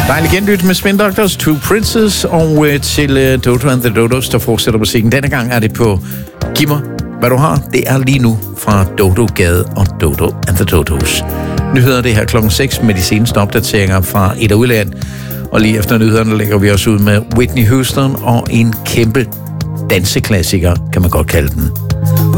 Dejligt genlyt med Spin Doctors, Two Princes, og til Dodo and the Dodos, der fortsætter musikken. Denne gang er det på Giv mig, hvad du har. Det er lige nu fra Dodo Gade og Dodo and the Dodos. Nyheder det her klokken 6 med de seneste opdateringer fra et af udland. Og lige efter nyhederne lægger vi os ud med Whitney Houston og en kæmpe danseklassiker, kan man godt kalde den.